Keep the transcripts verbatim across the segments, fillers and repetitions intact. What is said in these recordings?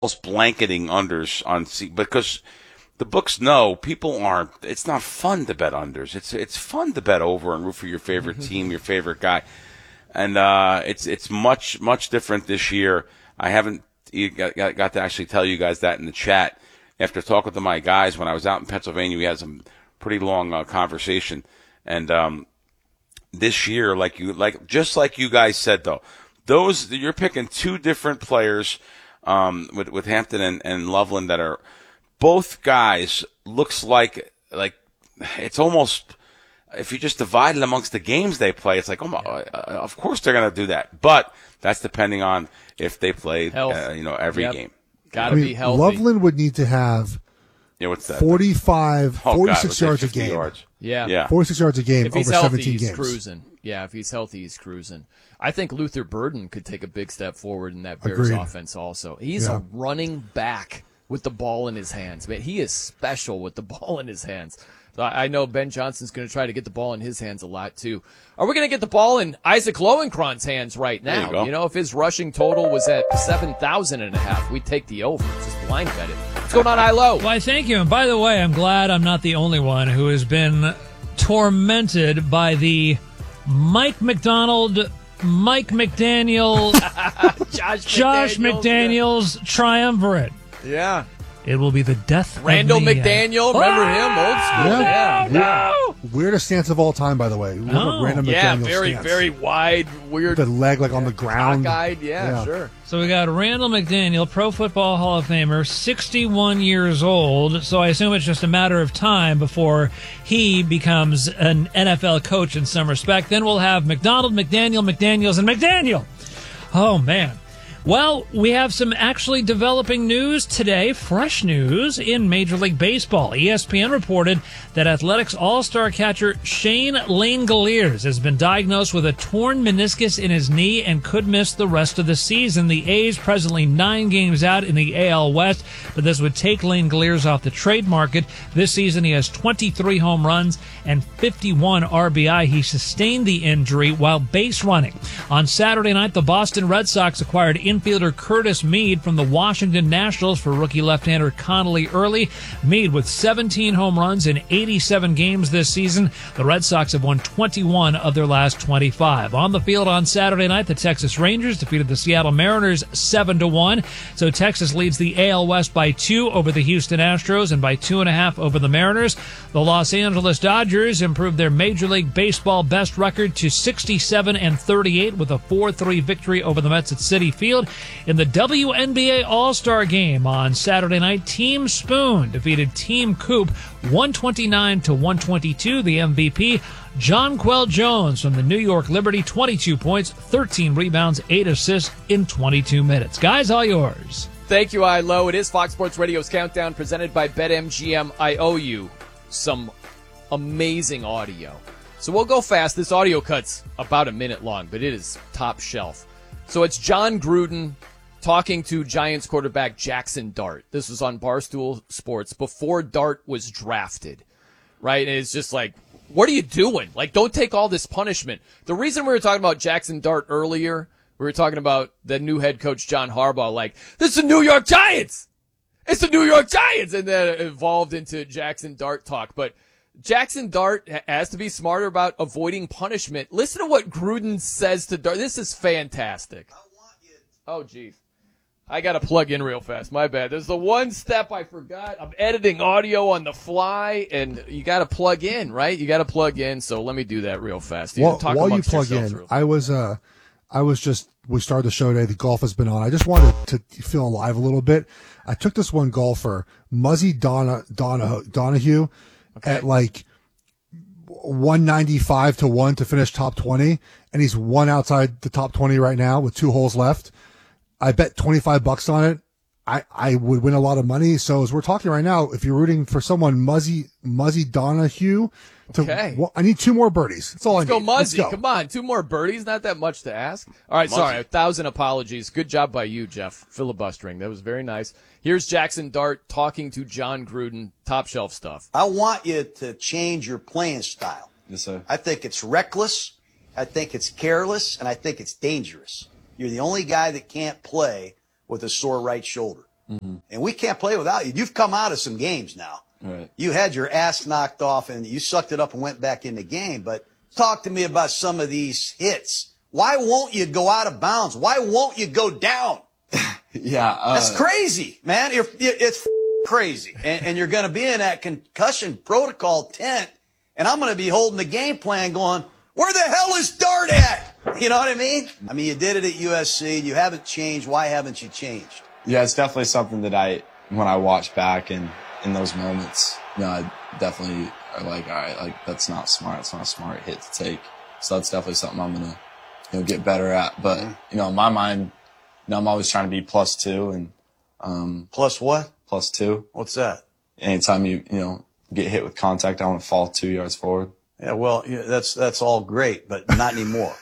almost blanketing unders on C because the books know people aren't. It's not fun to bet unders. It's it's fun to bet over and root for your favorite mm-hmm. team, your favorite guy, and uh, it's it's much much different this year. I haven't got, got, got to actually tell you guys that in the chat after talking to my guys when I was out in Pennsylvania. We had some pretty long uh, conversation, and um, this year, like you like just like you guys said though, those you're picking two different players. Um, with, with Hampton and, and Loveland that are both guys looks like, like it's almost, if you just divide it amongst the games they play, it's like, oh my, uh, of course they're going to do that. But that's depending on if they play, uh, you know, every yep. game. Gotta I mean, be healthy. Loveland would need to have yeah, what's that? forty-five, oh, forty-six God, yards a game. Yards? Yeah. yeah. forty-six yards a game if he's over healthy, seventeen he's games. cruising. Yeah, if he's healthy, he's cruising. I think Luther Burden could take a big step forward in that Bears Agreed. offense also. He's yeah. a running back with the ball in his hands. Man, he is special with the ball in his hands. So I know Ben Johnson's going to try to get the ball in his hands a lot too. Are we going to get the ball in Isaac Lowenkron's hands right now? You, you know, if his rushing total was at seven thousand and a half, we'd take the over. Just blind bet it. What's going on, I-Lo? Why, thank you. And by the way, I'm glad I'm not the only one who has been tormented by the Mike McDonald, Mike McDaniel, Josh, Josh McDaniels, McDaniels triumvirate. Yeah. It will be the death Randall of the, McDaniel, uh, remember him? Old school. Yeah. Yeah. yeah. No! Weirdest stance of all time, by the way. Oh. Random Yeah, McDaniel very, stance. very wide, weird. The leg like on the ground. Cockeyed, yeah, Yeah. sure. So we got Randall McDaniel, Pro Football Hall of Famer, sixty-one years old. So I assume it's just a matter of time before he becomes an N F L coach in some respect. Then we'll have McDonald, McDaniel, McDaniels, and McDaniel. Oh, man. Well, we have some actually developing news today, fresh news in Major League Baseball. E S P N reported that Athletics All-Star catcher Shane Langeliers has been diagnosed with a torn meniscus in his knee and could miss the rest of the season. The A's presently nine games out in the A L West, but this would take Langeliers off the trade market. This season he has twenty-three home runs and fifty-one R B I. He sustained the injury while base running. On Saturday night, the Boston Red Sox acquired infielder Curtis Mead from the Washington Nationals for rookie left-hander Connolly Early. Mead with seventeen home runs in eighty-seven games this season. The Red Sox have won twenty-one of their last twenty-five. On the field on Saturday night, the Texas Rangers defeated the Seattle Mariners seven to one. So Texas leads the A L West by two over the Houston Astros and by two and a half over the Mariners. The Los Angeles Dodgers improved their Major League Baseball best record to sixty-seven and thirty-eight with a four three victory over the Mets at Citi Field. In the W N B A All-Star Game on Saturday night, Team Spoon defeated Team Coop one twenty-nine to one twenty-two. The M V P, Jonquel Jones from the New York Liberty, twenty-two points, thirteen rebounds, eight assists in twenty-two minutes. Guys, all yours. Thank you, I-Lo. It is Fox Sports Radio's Countdown presented by BetMGM. I owe you some amazing audio. So we'll go fast. This audio cut's about a minute long, but it is top shelf. So it's John Gruden talking to Giants quarterback Jackson Dart. This was on Barstool Sports before Dart was drafted, right? And it's just like, what are you doing? Like, don't take all this punishment. The reason we were talking about Jackson Dart earlier, we were talking about the new head coach John Harbaugh, like, this is the New York Giants! It's the New York Giants! And then it evolved into Jackson Dart talk. But Jackson Dart has to be smarter about avoiding punishment. Listen to what Gruden says to Dart. This is fantastic. I want you. Oh, geez. I got to plug in real fast. My bad. There's the one step I forgot. I'm editing audio on the fly, and you got to plug in, right? You got to plug in, so let me do that real fast. You Well, talk while you amongst plug yourselves in, real- I was uh, I was just we started the show today. The golf has been on. I just wanted to feel alive a little bit. I took this one golfer, Muzzy Donna, Donna, Donahue, Okay. at like one ninety-five to one to finish top twenty, and he's one outside the top twenty right now with two holes left. I bet twenty-five bucks on it. I, I would win a lot of money. So as we're talking right now, if you're rooting for someone, Muzzy, Muzzy Donahue, to, Okay. well, I need two more birdies. That's all Let's I go, need. Muzzy. Let's go. Come on. Two more birdies. Not that much to ask. All right. Muzzy. Sorry. A thousand apologies. Good job by you, Jeff. Filibustering. That was very nice. Here's Jackson Dart talking to John Gruden. Top shelf stuff. I want you to change your playing style. Yes, sir. I think it's reckless. I think it's careless. And I think it's dangerous. You're the only guy that can't play with a sore right shoulder. Mm-hmm. And we can't play without you. You've come out of some games now. Right. You had your ass knocked off and you sucked it up and went back in the game. But talk to me about some of these hits. Why won't you go out of bounds? Why won't you go down? yeah. Uh, That's crazy, man. You're, it's crazy. And, and you're going to be in that concussion protocol tent. And I'm going to be holding the game plan going, where the hell is Dart at? You know what I mean? I mean, you did it at U S C. You haven't changed. Why haven't you changed? Yeah, it's definitely something that I, when I watch back and in those moments, you know, I definitely are like, all right, like that's not smart. It's not a smart hit to take. So that's definitely something I'm going to, you know, get better at. But, mm-hmm. you know, in my mind, you know, I'm always trying to be plus two and, um, plus what? Plus two. What's that? Anytime you, you know, get hit with contact, I want to fall two yards forward. Yeah, well, yeah, that's, that's all great, but not anymore.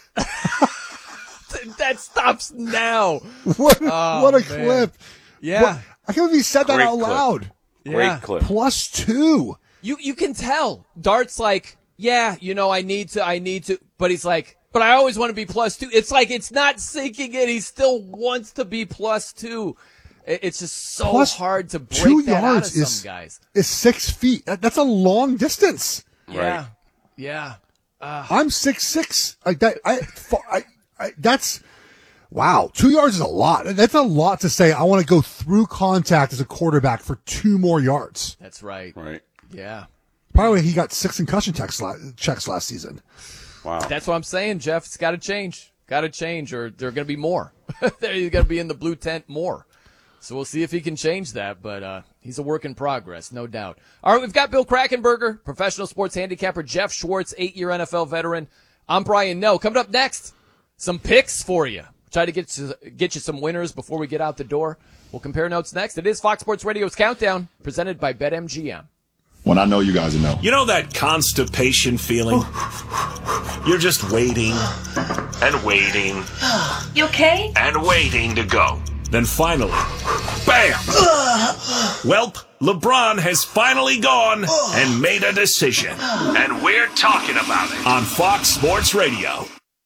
That stops now. What, oh, what a man. clip. Yeah. What, I can't believe he said Great that out clip. loud. Great Yeah. clip. Plus two. You you can tell. Dart's like, yeah, you know, I need to, I need to, but he's like, but I always want to be plus two. It's like, it's not sinking in. He still wants to be plus two. It's just so Plus hard to break two that out of yards some is, guys. is six feet. That, that's a long distance. Yeah. Right. Yeah. Uh, I'm six six. Like that. I, I, I. That's wow. Two yards is a lot. That's a lot to say. I want to go through contact as a quarterback for two more yards. That's right. Right. Yeah. Probably he got six concussion checks last, checks last season. Wow. That's what I'm saying, Jeff. It's got to change. Got to change, or there are going to be more. They're going to be in the blue tent more. So we'll see if he can change that, but uh, he's a work in progress, no doubt. All right, we've got Bill Krackomberger, professional sports handicapper, Jeff Schwartz, eight-year N F L veteran. I'm Brian Noe. Coming up next, some picks for you. Try to get to, get you some winners before we get out the door. We'll compare notes next. It is Fox Sports Radio's Countdown, presented by BetMGM. When I know you guys know. You know that constipation feeling? You're just waiting and waiting. You okay? And waiting to go. Then finally, bam! Welp, LeBron has finally gone and made a decision. And we're talking about it on Fox Sports Radio.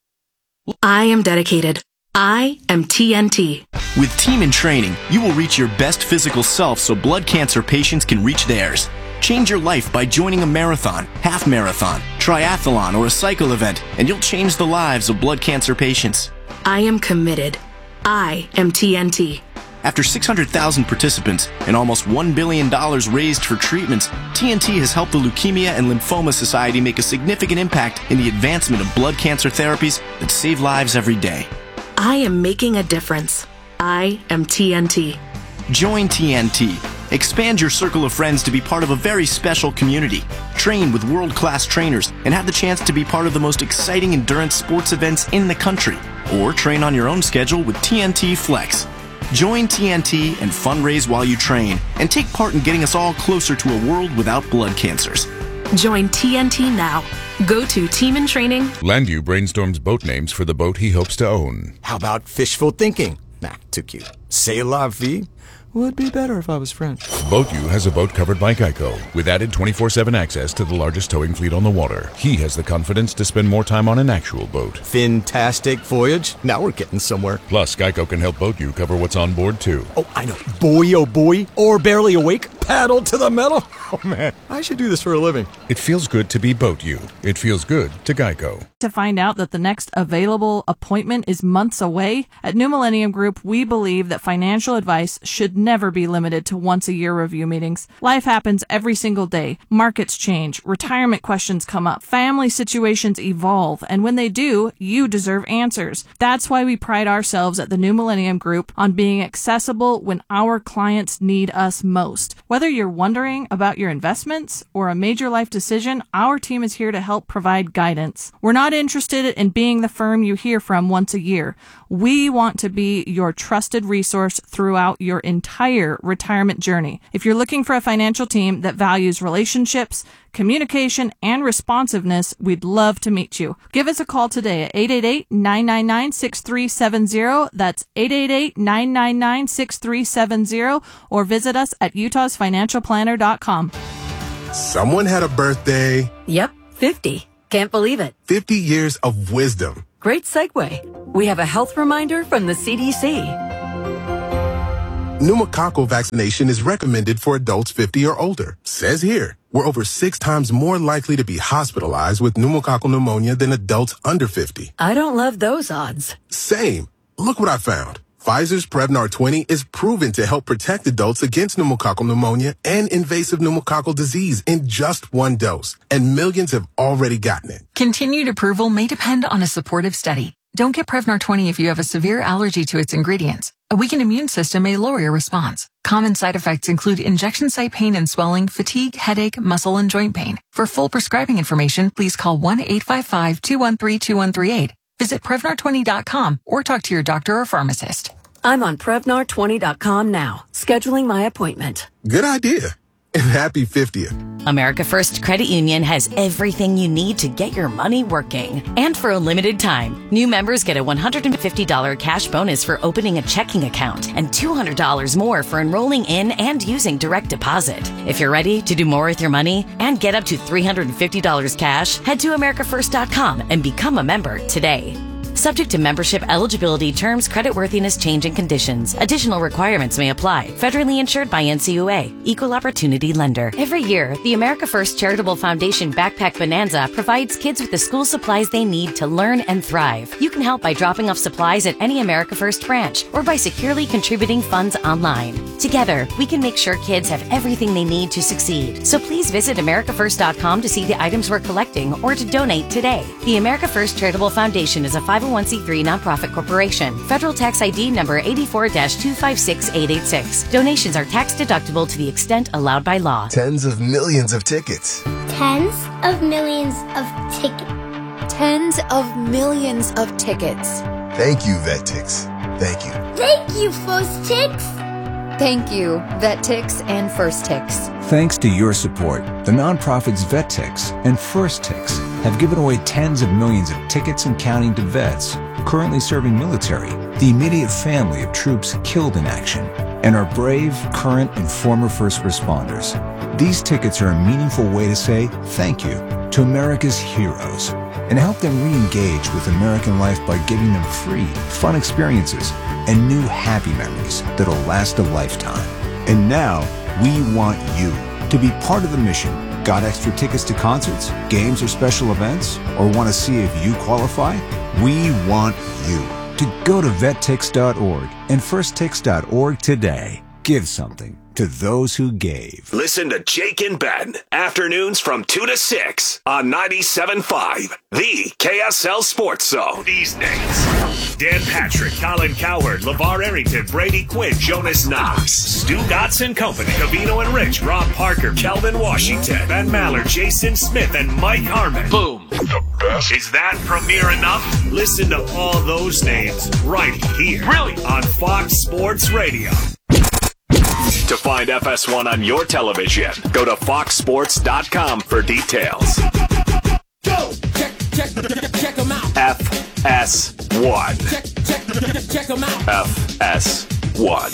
I am dedicated. I am T N T. With Team in Training, you will reach your best physical self so blood cancer patients can reach theirs. Change your life by joining a marathon, half marathon, triathlon, or a cycle event, and you'll change the lives of blood cancer patients. I am committed. I am T N T. After six hundred thousand participants and almost one billion dollars raised for treatments, T N T has helped the Leukemia and Lymphoma Society make a significant impact in the advancement of blood cancer therapies that save lives every day. I am making a difference. I am T N T. Join T N T. Expand your circle of friends to be part of a very special community. Train with world-class trainers and have the chance to be part of the most exciting endurance sports events in the country. Or train on your own schedule with T N T Flex. Join T N T and fundraise while you train and take part in getting us all closer to a world without blood cancers. Join T N T now. Go to Team in Training. Landu brainstorms boat names for the boat he hopes to own. How about fishful thinking? Nah, too cute. C'est la vie. Would be better if I was French. BoatU has a boat covered by Geico, with added twenty-four seven access to the largest towing fleet on the water. He has the confidence to spend more time on an actual boat. Fantastic voyage. Now we're getting somewhere. Plus, Geico can help BoatU cover what's on board, too. Oh, I know. Boy, oh boy. Or barely awake. Paddle to the metal. Oh, man. I should do this for a living. It feels good to be BoatU. It feels good to Geico. To find out that the next available appointment is months away, at New Millennium Group, we believe that financial advice should never be limited to once-a-year review meetings. Life happens every single day. Markets change, retirement questions come up, family situations evolve, and when they do, you deserve answers. That's why we pride ourselves at the New Millennium Group on being accessible when our clients need us most. Whether you're wondering about your investments or a major life decision, our team is here to help provide guidance. We're not interested in being the firm you hear from once a year. We want to be your trusted resource throughout your entire retirement journey. If you're looking for a financial team that values relationships, communication, and responsiveness, we'd love to meet you. Give us a call today at eight eight eight, nine nine nine, six three seven zero. That's eight eight eight, nine nine nine, six three seven zero, or visit us at utahs financial planner dot com. Someone had a birthday. Yep, fifty. Can't believe it. fifty years of wisdom. Great segue. We have a health reminder from the C D C. Pneumococcal vaccination is recommended for adults fifty or older. Says here, we're over six times more likely to be hospitalized with pneumococcal pneumonia than adults under fifty. I don't love those odds. Same. Look what I found. Pfizer's Prevnar twenty is proven to help protect adults against pneumococcal pneumonia and invasive pneumococcal disease in just one dose. And millions have already gotten it. Continued approval may depend on a supportive study. Don't get Prevnar twenty if you have a severe allergy to its ingredients. A weakened immune system may lower your response. Common side effects include injection site pain and swelling, fatigue, headache, muscle, and joint pain. For full prescribing information, please call one eight five five, two one three, two one three eight. Visit Prevnar twenty dot com or talk to your doctor or pharmacist. I'm on Prevnar twenty dot com now, scheduling my appointment. Good idea. And happy fiftieth. America First Credit Union has everything you need to get your money working. And for a limited time, new members get a one hundred fifty dollars cash bonus for opening a checking account and two hundred dollars more for enrolling in and using direct deposit. If you're ready to do more with your money and get up to three hundred fifty dollars cash, head to America First dot com and become a member today. Subject to membership eligibility, terms, creditworthiness, change, and conditions. Additional requirements may apply. Federally insured by N C U A. Equal Opportunity Lender. Every year, the America First Charitable Foundation Backpack Bonanza provides kids with the school supplies they need to learn and thrive. You can help by dropping off supplies at any America First branch or by securely contributing funds online. Together, we can make sure kids have everything they need to succeed. So please visit America First dot com to see the items we're collecting or to donate today. The America First Charitable Foundation is a five oh one c three nonprofit corporation. Federal tax I D number eighty-four dash two five six eight eight six. Donations are tax deductible to the extent allowed by law. Tens of millions of tickets. Tens of millions of tickets. Tens of millions of tickets. Thank you, VetTix. Thank you. Thank you, First Tix. Thank you, VetTix and First Tix. Thanks to your support, the nonprofits VetTix and First Tix have given away tens of millions of tickets and counting to vets currently serving military, the immediate family of troops killed in action, and our brave, current, and former first responders. These tickets are a meaningful way to say thank you to America's heroes and help them re-engage with American life by giving them free, fun experiences and new happy memories that'll last a lifetime. And now, we want you to be part of the mission. Got extra tickets to concerts, games, or special events? Or want to see if you qualify? We want you to go to vet tix dot org and first tix dot org today. Give something to those who gave. Listen to Jake and Ben, afternoons from two to six on ninety-seven point five, the K S L Sports Zone. These days, Dan Patrick, Colin Cowherd, LeVar Arrington, Brady Quinn, Jonas Knox, Stu Gotts and Company, Cavino and Rich, Rob Parker, Kelvin Washington, Ben Maller, Jason Smith, and Mike Harmon. Boom. The best. Is that premiere enough? Listen to all those names right here. Brilliant. On Fox Sports Radio. To find F S one on your television, go to fox sports dot com for details. Go! Check, check, check them out. F S one. Check, check, check them out. F S one.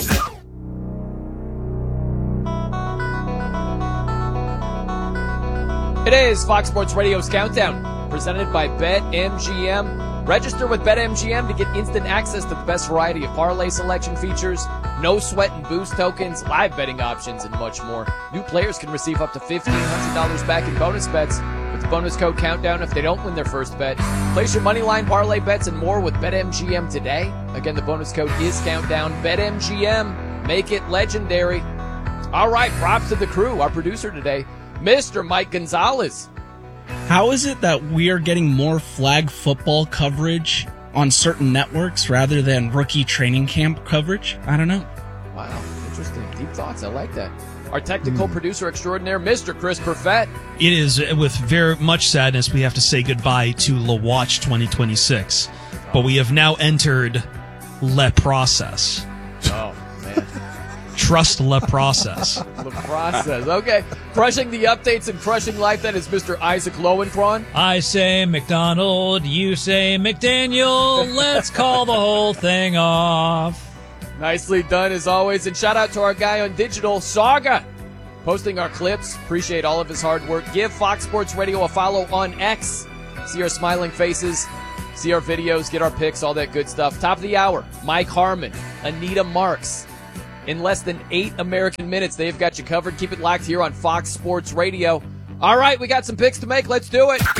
It is Fox Sports Radio's Countdown, presented by BetMGM. Register with BetMGM to get instant access to the best variety of parlay selection features, no sweat and boost tokens, live betting options, and much more. New players can receive up to fifteen hundred dollars back in bonus bets with the bonus code COUNTDOWN if they don't win their first bet. Place your moneyline parlay bets and more with BetMGM today. Again, the bonus code is COUNTDOWN. BetMGM. Make it legendary. All right, props to the crew. Our producer today, Mister Mike Gonzalez. How is it that we are getting more flag football coverage on certain networks rather than rookie training camp coverage? I don't know. Wow, interesting. Deep thoughts. I like that. Our technical mm. producer extraordinaire, Mister Chris Perfett. It is with very much sadness we have to say goodbye to La Watch twenty twenty-six. But we have now entered Le Process. Oh, man. Trust Le Process. Le Process. Okay. Crushing the updates and crushing life, that is Mister Isaac Lowenkron. I say McDonald, you say McDaniel. Let's call the whole thing off. Nicely done, as always. And shout out to our guy on digital, Saga, posting our clips. Appreciate all of his hard work. Give Fox Sports Radio a follow on X. See our smiling faces. See our videos. Get our pics. All that good stuff. Top of the hour, Mike Harmon, Anita Marks, in less than eight American minutes. They've got you covered. Keep it locked here on Fox Sports Radio. All right, we got some picks to make. Let's do it.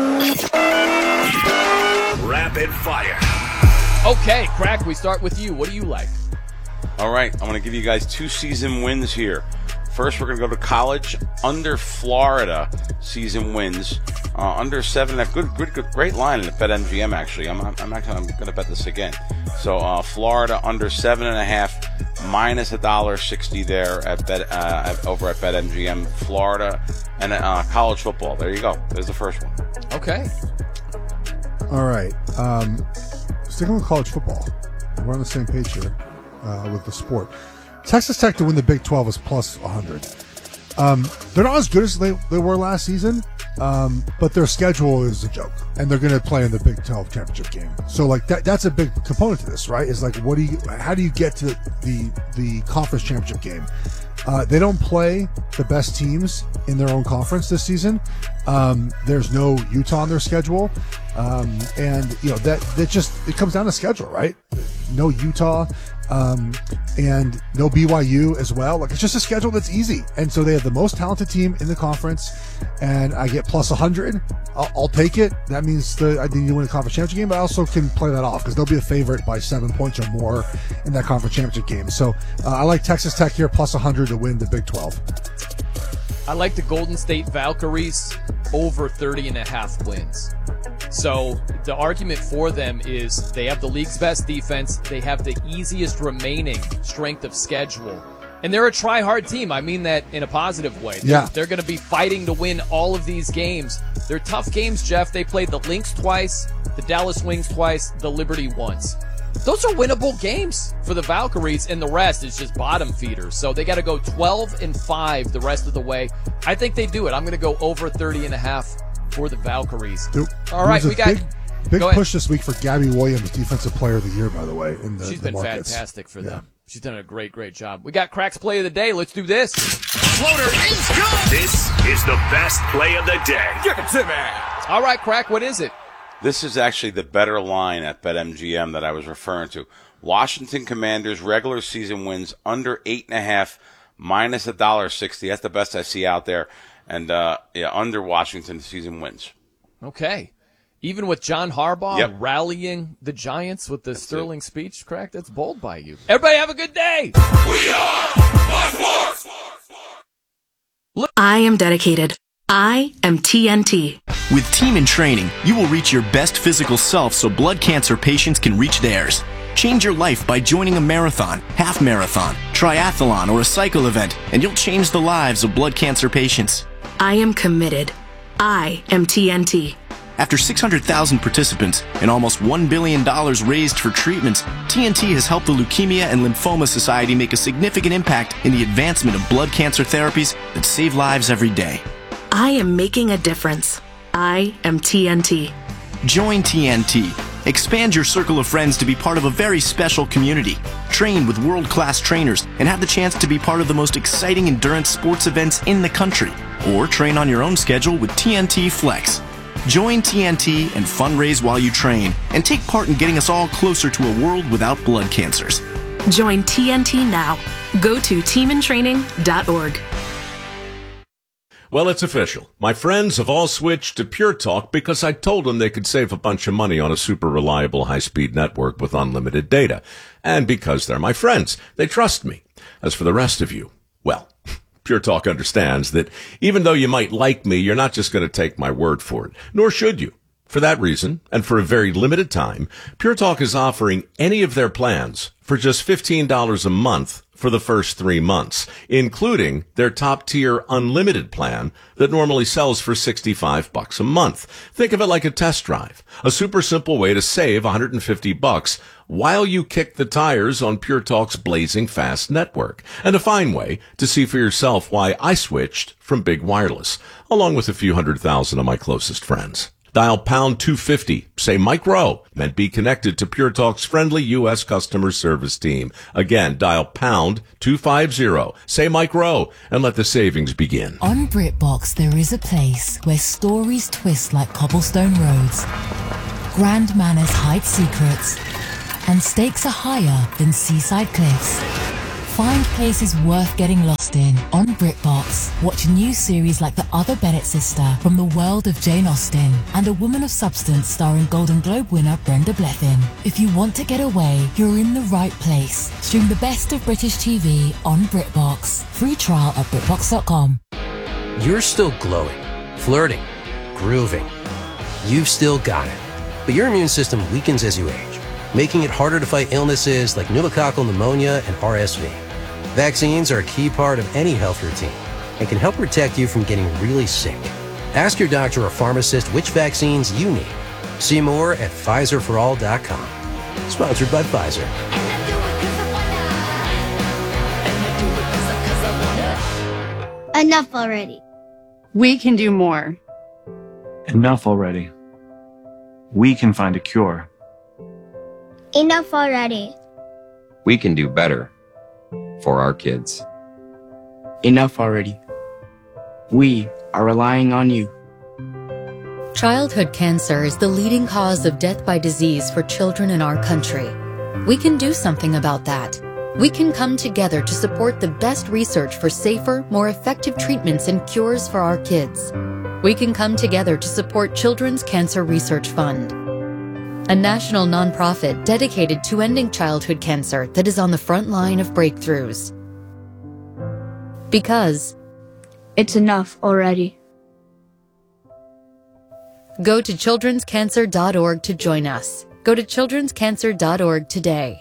Rapid fire. Okay, Crack, we start with you. What do you like? All right, I'm going to give you guys two season wins here. First, we're going to go to college. Under Florida season wins. Uh, under seven and a half. Good, good, good, great line in BetMGM, actually. I'm, I'm actually I'm going to bet this again. So, uh, Florida under seven and a half, minus a dollar sixty there at bet uh, at, over at BetMGM. Florida and uh, college football. There you go. There's the first one. Okay. All right. Um, sticking with college football, we're on the same page here uh, with the sport. Texas Tech to win the Big twelve is plus one hundred. Um, they're not as good as they, they were last season, um, but their schedule is a joke, and they're going to play in the Big twelve championship game. So, like that, that's a big component to this, right? Is like, what do you, how do you get to the the conference championship game? Uh, they don't play the best teams in their own conference this season. Um, there's no Utah on their schedule, um, and you know that that just it comes down to schedule, right? No Utah. Um, and no B Y U as well. Like, it's just a schedule that's easy. And so they have the most talented team in the conference, and I get plus one hundred. I'll, I'll take it. That means the, I need to win a conference championship game, but I also can play that off because they'll be a favorite by seven points or more in that conference championship game. So uh, I like Texas Tech here, plus one hundred to win the Big twelve. I like the Golden State Valkyries over thirty and a half wins. So the argument for them is they have the league's best defense. They have the easiest remaining strength of schedule. And they're a try-hard team. I mean that in a positive way. They're, yeah. they're going to be fighting to win all of these games. They're tough games, Jeff. They played the Lynx twice, the Dallas Wings twice, the Liberty once. Those are winnable games for the Valkyries, and the rest is just bottom feeders. So they got to go twelve and five the rest of the way. I think they do it. I'm going to go over thirty and a half for the Valkyries. Dude, all right, we got big, big push this week for Gabby Williams, Defensive Player of the Year, by the way. In the, She's the been markets. fantastic for yeah. them. She's done a great, great job. We got Crack's Play of the Day. Let's do this. Floater is good. This is the best play of the day. Give it to me. All right, Crack, what is it? This is actually the better line at BetMGM that I was referring to. Washington Commanders regular season wins under eight and a half, minus a dollar sixty. That's the best I see out there, and uh, yeah, under Washington season wins. Okay, even with John Harbaugh yep. rallying the Giants with the that's sterling it. speech, Crack, that's bold by you. Everybody, have a good day. We are Fox Sports. I am dedicated. I am T N T. With Team in Training, you will reach your best physical self so blood cancer patients can reach theirs. Change your life by joining a marathon, half marathon, triathlon, or a cycle event, and you'll change the lives of blood cancer patients. I am committed. I am T N T. After six hundred thousand participants and almost one billion dollars raised for treatments, T N T has helped the Leukemia and Lymphoma Society make a significant impact in the advancement of blood cancer therapies that save lives every day. I am making a difference. I am T N T. Join T N T. Expand your circle of friends to be part of a very special community. Train with world-class trainers and have the chance to be part of the most exciting endurance sports events in the country. Or train on your own schedule with T N T Flex. Join T N T and fundraise while you train and take part in getting us all closer to a world without blood cancers. Join T N T now. Go to team in training dot org. Well, it's official. My friends have all switched to Pure Talk because I told them they could save a bunch of money on a super reliable high-speed network with unlimited data. And because they're my friends, they trust me. As for the rest of you, well, Pure Talk understands that even though you might like me, you're not just going to take my word for it, nor should you. For that reason, and for a very limited time, Pure Talk is offering any of their plans for just fifteen dollars a month for the first three months, including their top-tier unlimited plan that normally sells for sixty-five bucks a month. Think of it like a test drive, a super simple way to save one hundred fifty bucks while you kick the tires on Pure Talk's blazing fast network, and a fine way to see for yourself why I switched from big wireless, along with a few hundred thousand of my closest friends. Dial pound two fifty, say Mike Rowe, and be connected to Pure Talk's friendly U S customer service team. Again, dial pound two fifty, say Mike Rowe, and let the savings begin. On BritBox, there is a place where stories twist like cobblestone roads, grand manners hide secrets, and stakes are higher than seaside cliffs. Find places worth getting lost in on BritBox. Watch new series like The Other Bennett Sister from the world of Jane Austen and A Woman of Substance starring Golden Globe winner Brenda Blethyn. If you want to get away, you're in the right place. Stream the best of British T V on BritBox. Free trial at BritBox dot com. You're still glowing, flirting, grooving. You've still got it. But your immune system weakens as you age, making it harder to fight illnesses like pneumococcal pneumonia and R S V. Vaccines are a key part of any health routine and can help protect you from getting really sick. Ask your doctor or pharmacist which vaccines you need. See more at Pfizer for all dot com. Sponsored by Pfizer. Enough already. We can do more. Enough already. We can find a cure. Enough already. We can do better for our kids. Enough already. We are relying on you. Childhood cancer is the leading cause of death by disease for children in our country. We can do something about that. We can come together to support the best research for safer, more effective treatments and cures for our kids. We can come together to support Children's Cancer Research Fund, a national nonprofit dedicated to ending childhood cancer that is on the front line of breakthroughs. Because it's enough already. Go to children's cancer dot org to join us. Go to children's cancer dot org today.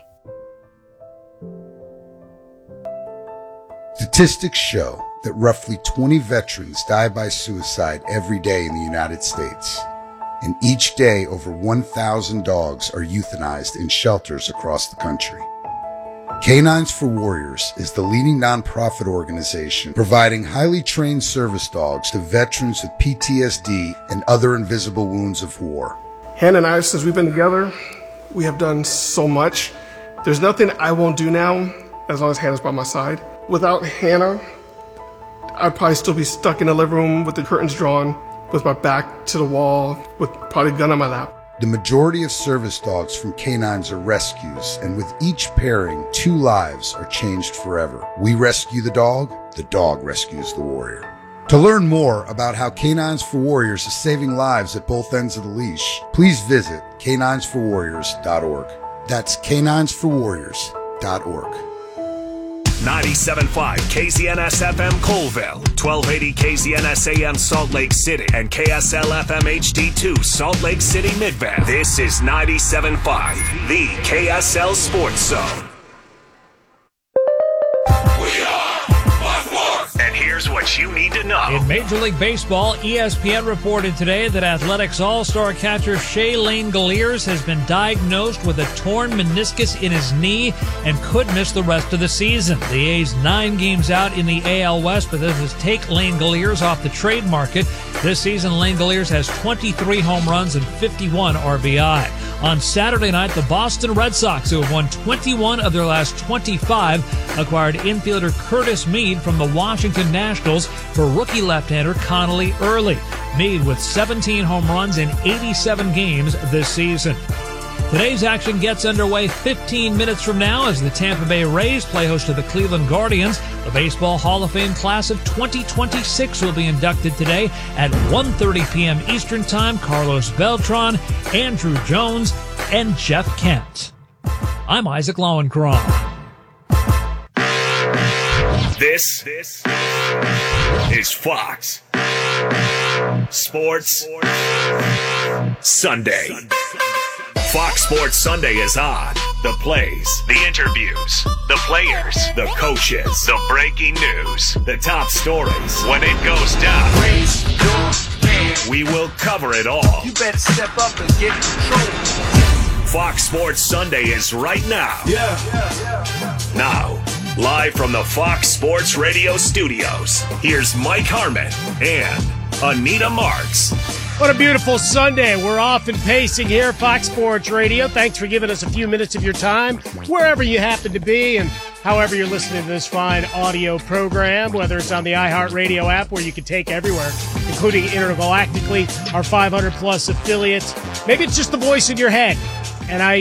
Statistics show that roughly twenty veterans die by suicide every day in the United States. And each day, over one thousand dogs are euthanized in shelters across the country. Canines for Warriors is the leading nonprofit organization providing highly trained service dogs to veterans with P T S D and other invisible wounds of war. Hannah and I, since we've been together, we have done so much. There's nothing I won't do now as long as Hannah's by my side. Without Hannah, I'd probably still be stuck in the living room with the curtains drawn, with my back to the wall, with probably a gun on my lap. The majority of service dogs from canines are rescues, and with each pairing, two lives are changed forever. We rescue the dog, the dog rescues the warrior. To learn more about how Canines for Warriors is saving lives at both ends of the leash, please visit canines for warriors dot org. That's canines for warriors dot org. ninety-seven point five K Z N S F M Colville, twelve eighty K Z N S A M Salt Lake City, and K S L F M H D two Salt Lake City Midvale. This is ninety-seven point five, the K S L Sports Zone. We are one four. And here's what you need to know. In Major League Baseball, E S P N reported today that Athletics All-Star catcher Shea Langeliers has been diagnosed with a torn meniscus in his knee and could miss the rest of the season. The A's nine games out in the A L West, but this will take Langeliers off the trade market. This season, Langeliers has twenty-three home runs and fifty-one R B I. On Saturday night, the Boston Red Sox, who have won twenty-one of their last twenty-five, acquired infielder Curtis Mead from the Washington Nationals for rookie left-hander Connolly Early. Mead with seventeen home runs in eighty-seven games this season. Today's action gets underway fifteen minutes from now as the Tampa Bay Rays play host to the Cleveland Guardians. The Baseball Hall of Fame class of twenty twenty-six will be inducted today at one thirty p.m. Eastern Time. Carlos Beltran, Andrew Jones, and Jeff Kent. I'm Isaac Lowenkron. This, this is Fox Sports Sunday. Fox Sports Sunday is on. The plays, the interviews, the players, the coaches, the breaking news, the top stories. When it goes down, raise your hand. We will cover it all. You better step up and get in control. Fox Sports Sunday is right now. Yeah. yeah, yeah, yeah. Now, live from the Fox Sports Radio studios, here's Mike Harmon and Anita Marks. What a beautiful Sunday. We're off and pacing here, Fox Sports Radio. Thanks for giving us a few minutes of your time, wherever you happen to be, and however you're listening to this fine audio program, whether it's on the iHeartRadio app, where you can take everywhere, including intergalactically, our five hundred plus affiliates. Maybe it's just the voice in your head, and I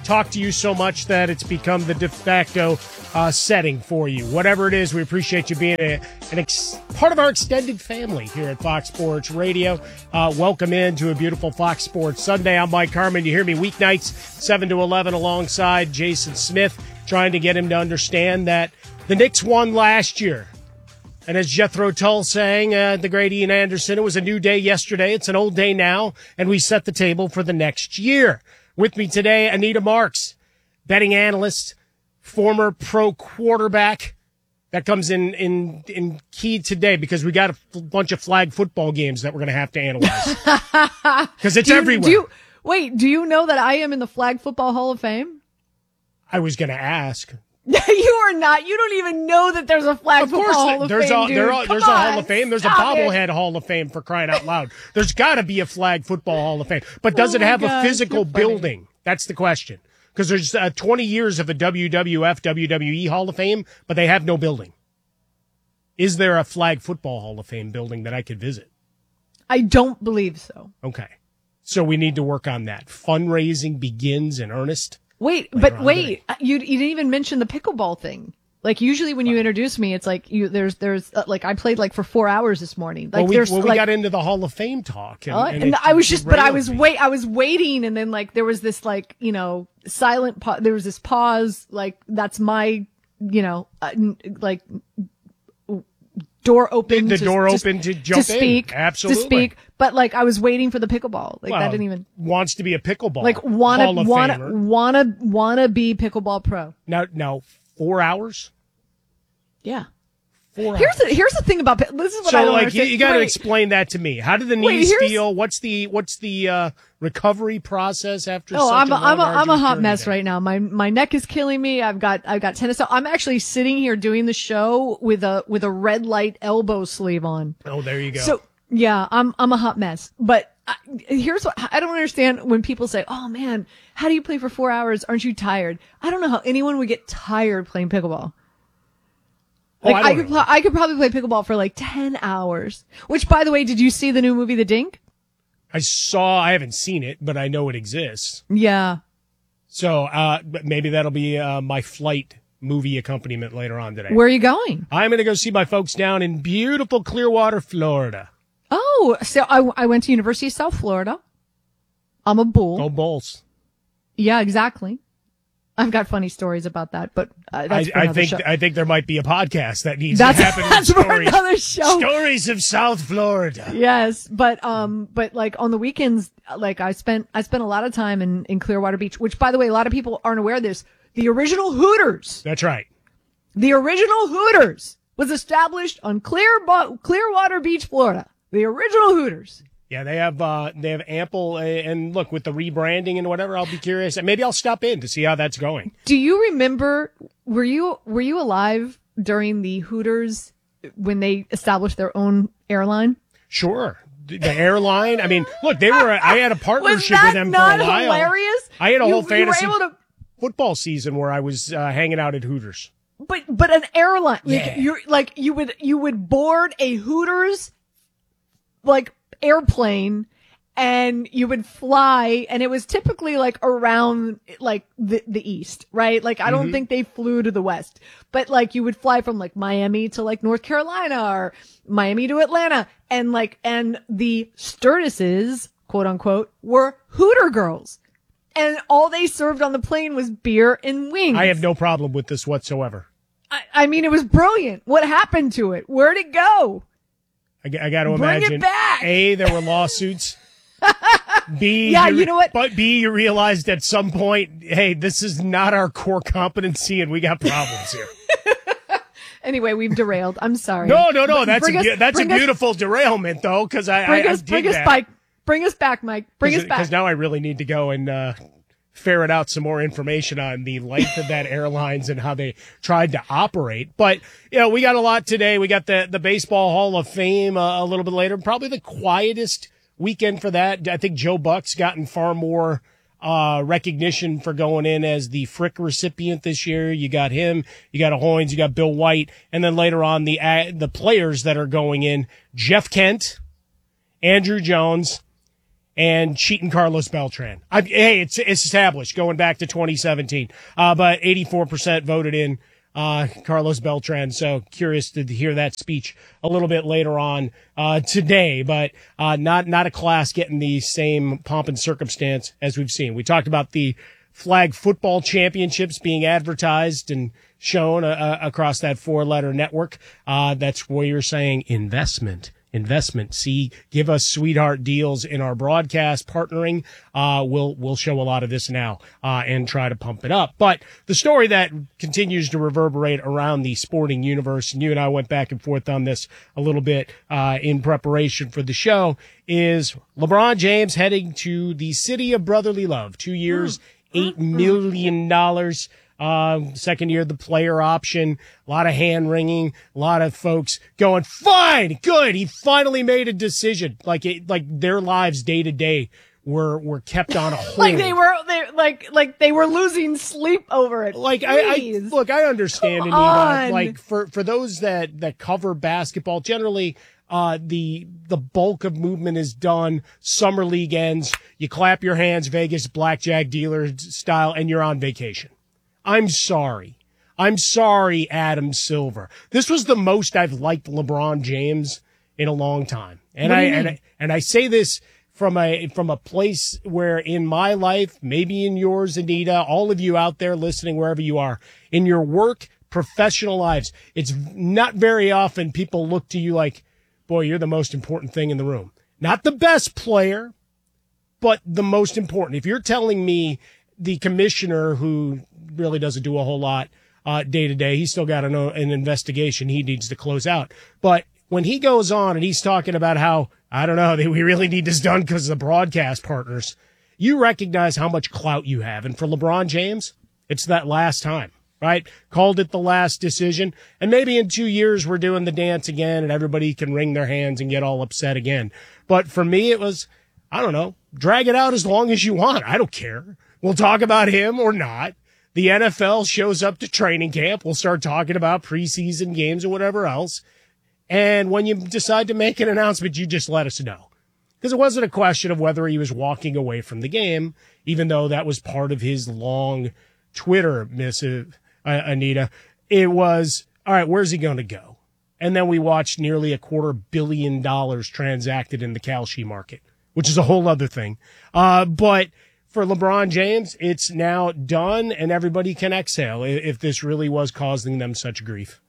talk to you so much that it's become the de facto uh, setting for you. Whatever it is, we appreciate you being a, an ex- part of our extended family here at Fox Sports Radio. Uh, welcome in to a beautiful Fox Sports Sunday. I'm Mike Harmon. You hear me weeknights, seven to eleven, alongside Jason Smith, trying to get him to understand that the Knicks won last year. And as Jethro Tull sang, uh, the great Ian Anderson, it was a new day yesterday. It's an old day now, and we set the table for the next year. With me today, Anita Marks, betting analyst, former pro quarterback. That comes in in in key today because we got a f- bunch of flag football games that we're going to have to analyze because it's do you, everywhere. Do you, wait, do you know that I am in the Flag Football Hall of Fame? I was going to ask. You are not. You don't even know that there's a Flag Of Football course, Hall of there's Fame, a dude. there are, Come there's a on, Hall of Fame. There's a stop it. bobblehead Hall of Fame for crying out loud. There's got to be a flag football Hall of Fame, but does Oh it my have gosh, a physical you're funny. building? That's the question. Because there's uh, twenty years of a W W F, W W E Hall of Fame, but they have no building. Is there a flag football Hall of Fame building that I could visit? I don't believe so. Okay. So we need to work on that. Fundraising begins in earnest. Wait, later but on wait, you you didn't even mention the pickleball thing. Like usually when you introduce me, it's like you there's there's uh, like I played like for four hours this morning. Like well, we, there's well, we like, got into the Hall of Fame talk, and, Uh, and and it I was just, but I derailed was me. wait, I was waiting, and then like there was this like you know silent. Pa- there was this pause. Like that's my you know uh, n- like door open. The to, door to- open to jump to in. speak, Absolutely. to speak. But like I was waiting for the pickleball. Like Well, that didn't even wants to be a pickleball like wanna Hall of wanna Famer. wanna wanna be pickleball pro. Now, now four hours. Yeah. Four Here's hours. the here's the thing about pi- this is what so I don't like you, understand. you got to Wait. explain that to me. How do the Wait, knees here's- feel? What's the what's the uh, recovery process after? Oh, such I'm a, a, I'm a, long, I'm a arduous hot journey mess there? right now. My my neck is killing me. I've got I've got tennis. I'm actually sitting here doing the show with a with a red light elbow sleeve on. Oh, there you go. So yeah, I'm I'm a hot mess. But I, here's what I don't understand when people say, "Oh man, how do you play for four hours? Aren't you tired?" I don't know how anyone would get tired playing pickleball. Oh, Like I I, don't could pl- I could probably play pickleball for like ten hours. Which, by the way, did you see the new movie The Dink? I saw. I haven't seen it, but I know it exists. Yeah. So uh, but maybe that'll be uh, my flight movie accompaniment later on today. Where are you going? I'm going to go see my folks down in beautiful Clearwater, Florida. Oh, so I, I went to University of South Florida. I'm a bull. Go Bulls. Yeah, exactly. I've got funny stories about that, but uh, that's I, for I another think show. I think there might be a podcast that needs That's- to happen. with that's for stories. another show. Stories of South Florida. Yes, but um, but like on the weekends, like I spent I spent a lot of time in in Clearwater Beach, which by the way, a lot of people aren't aware of this. The original Hooters, That's right. the original Hooters was established on Clear Clearwater Beach, Florida. The original Hooters. Yeah, they have uh, they have ample uh, and look with the rebranding and whatever. I'll be curious. Maybe I'll stop in to see how that's going. Do you remember? Were you were you alive during the Hooters when they established their own airline? Sure, the the airline. I mean, look, they were. I had a partnership Was that with them not for a while. hilarious? I had a You- whole you were fantasy able to- football season where I was uh, hanging out at Hooters. But but an airline, like Yeah. you like you would you would board a Hooters like airplane and you would fly, and it was typically like around like the the east, right? Like I don't Mhm. think they flew to the west, but like you would fly from like Miami to like North Carolina or Miami to Atlanta, and like and the stewardesses, quote unquote, were Hooter girls. And all they served on the plane was beer and wings. I have no problem with this whatsoever. I, I mean, it was brilliant. What happened to it? Where'd it go? I, I got to Bring it imagine. back. A, there were lawsuits. B, Yeah, you know what? But B, you realized at some point, hey, this is not our core competency, and we got problems here. Anyway, we've derailed. I'm sorry. No, no, no. But That's a, bring us- be- that's a bring us- beautiful derailment, though, because I, Bring I, us, I dig bring us that. back. Bring us back, Mike. Bring us back. Because now I really need to go and uh, ferret out some more information on the length of that airlines and how they tried to operate. But, you know, we got a lot today. We got the, the Baseball Hall of Fame uh, a little bit later. Probably the quietest weekend for that. I think Joe Buck's gotten far more uh, recognition for going in as the Frick recipient this year. You got him, you got Hoynes, you got Bill White, and then later on the uh, the players that are going in, Jeff Kent, Andrew Jones, and cheating Carlos Beltran. I, hey, it's, it's established going back to twenty seventeen. Uh, but eighty-four percent voted in uh, Carlos Beltran. So curious to hear that speech a little bit later on uh, today. But uh, not not a class getting the same pomp and circumstance as we've seen. We talked about the flag football championships being advertised and shown uh, across that four-letter network. Uh, that's where you're saying investment. Investment. See, give us sweetheart deals in our broadcast partnering. Uh, we'll, we'll show a lot of this now, uh, and try to pump it up. But the story that continues to reverberate around the sporting universe, and you and I went back and forth on this a little bit, uh, in preparation for the show, is LeBron James heading to the city of brotherly love. Two years, eight million dollars. Uh, second year, the player option, a lot of hand wringing, a lot of folks going, fine, good. He finally made a decision. Like it, like their lives day to day were, were kept on a hold. Like they were, they, like, like they were losing sleep over it. Like I, I, look, I understand, Come Anita. on. Like for, for those that, that cover basketball, generally, uh, the, the bulk of movement is done. Summer league ends. You clap your hands, Vegas blackjack dealer style, and you're on vacation. I'm sorry. I'm sorry, Adam Silver. This was the most I've liked LeBron James in a long time. And I, and I, and I say this from a, from a place where in my life, maybe in yours, Anita, all of you out there listening, wherever you are, in your work, professional lives, it's not very often people look to you like, boy, you're the most important thing in the room. Not the best player, but the most important. If you're telling me the commissioner who really doesn't do a whole lot uh, day to day, he's still got an, an investigation he needs to close out. But when he goes on and he's talking about how, I don't know, we really need this done because of the broadcast partners, you recognize how much clout you have. And for LeBron James, it's that last time, right? Called it the last decision. And maybe in two years we're doing the dance again and everybody can wring their hands and get all upset again. But for me, it was, I don't know, drag it out as long as you want. I don't care. We'll talk about him or not. The N F L shows up to training camp. We'll start talking about preseason games or whatever else. And when you decide to make an announcement, you just let us know. Because it wasn't a question of whether he was walking away from the game, even though that was part of his long Twitter missive, uh, Anita. It was, all right, where's he going to go? And then we watched nearly a quarter billion dollars transacted in the Kalshi market, which is a whole other thing. Uh, but for LeBron James, it's now done and everybody can exhale if this really was causing them such grief.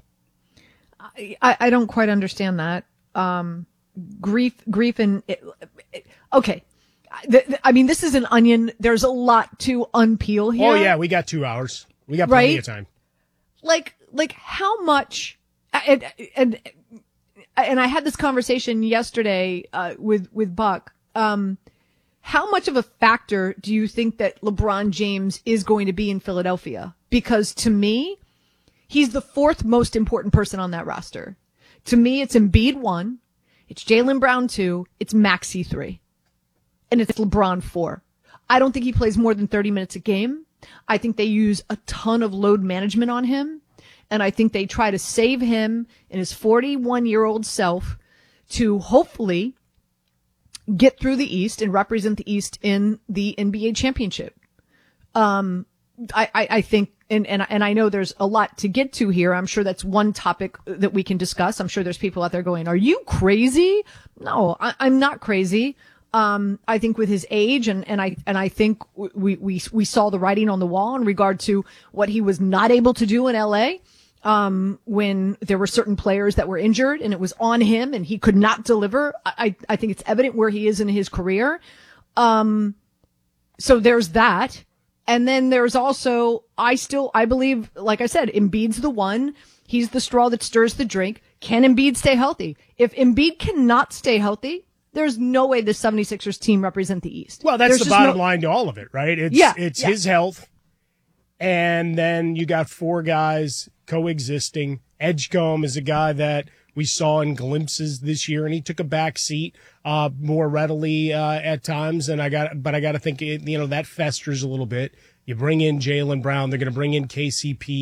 I, I don't quite understand that. Um, grief, grief and, it, it, okay. The, the, I mean, this is an onion. There's a lot to unpeel here. Oh yeah, we got two hours. We got plenty right? of time. Like, like how much, and, and, and I had this conversation yesterday, uh, with, with Buck. Um, How much of a factor do you think that LeBron James is going to be in Philadelphia? Because to me, he's the fourth most important person on that roster. To me, it's Embiid one, it's Jaylen Brown two, it's Maxey three, and it's LeBron four. I don't think he plays more than thirty minutes a game. I think they use a ton of load management on him, and I think they try to save him and his forty-one-year-old self to hopefully get through the East and represent the East in the N B A championship. Um, I, I, I think, and, and, and I know there's a lot to get to here. I'm sure that's one topic that we can discuss. I'm sure there's people out there going, are you crazy? No, I, I'm not crazy. Um, I think with his age and, and I, and I think we, we, we saw the writing on the wall in regard to what he was not able to do in L A. Um, when there were certain players that were injured and it was on him and he could not deliver. I, I think it's evident where he is in his career. Um, so there's that. And then there's also, I still, I believe, like I said, Embiid's the one. He's the straw that stirs the drink. Can Embiid stay healthy? If Embiid cannot stay healthy, there's no way the 76ers team represent the East. Well, that's there's the bottom no- line to all of it, right? It's, yeah, it's yeah. his health. And then you got four guys coexisting. Edgecombe is a guy that we saw in glimpses this year, and he took a back seat uh, more readily uh, at times. And I got, but I got to think, it, you know, that festers a little bit. You bring in Jaylen Brown. They're going to bring in K C P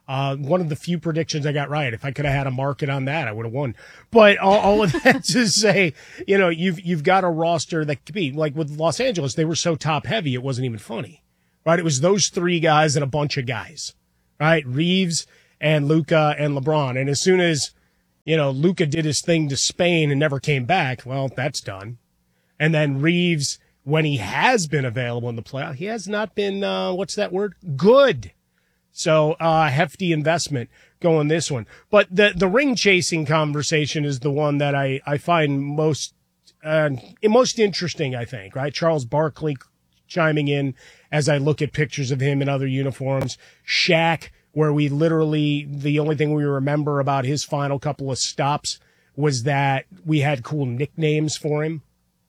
Uh, one of the few predictions I got right. If I could have had a market on that, I would have won. But all, all of that to say, you know, you've you've got a roster that could be like with Los Angeles. They were so top heavy, it wasn't even funny, right? It was those three guys and a bunch of guys, right? Reeves and Luka and LeBron. And as soon as, you know, Luka did his thing to Spain and never came back, well, that's done. And then Reeves, when he has been available in the playoff, he has not been, uh, what's that word? Good. So, uh, hefty investment going this one. But the, the ring chasing conversation is the one that I, I find most, uh, most interesting, I think, right? Charles Barkley chiming in as I look at pictures of him in other uniforms. Shaq, where we literally, the only thing we remember about his final couple of stops was that we had cool nicknames for him.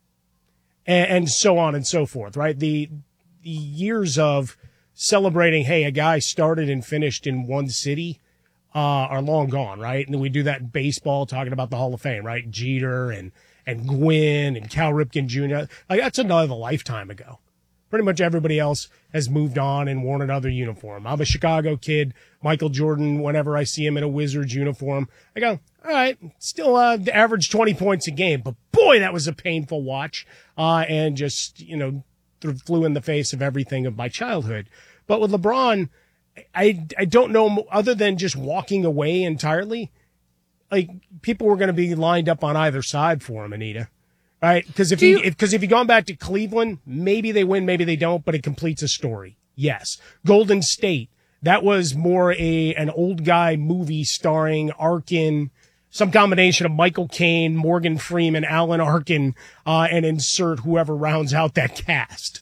And, and so on and so forth, right? The, the years of celebrating, hey, a guy started and finished in one city, uh, are long gone, right? And we do that in baseball, talking about the Hall of Fame, right? Jeter and, and Gwynn and Cal Ripken Junior Like, that's another lifetime ago. Pretty much everybody else has moved on and worn another uniform. I'm a Chicago kid. Michael Jordan, whenever I see him in a Wizards uniform, I go, all right, still, uh, average twenty points a game, but boy, that was a painful watch. Uh, and just, you know, flew in the face of everything of my childhood. But with LeBron, I, I don't know, other than just walking away entirely, like, people were going to be lined up on either side for him, Anita. Right? Because if, you, if, cause if you've gone back to Cleveland, maybe they win, maybe they don't, but it completes a story. Yes. Golden State, that was more a an old guy movie starring Arkin, some combination of Michael Caine, Morgan Freeman, Alan Arkin, uh, and insert whoever rounds out that cast.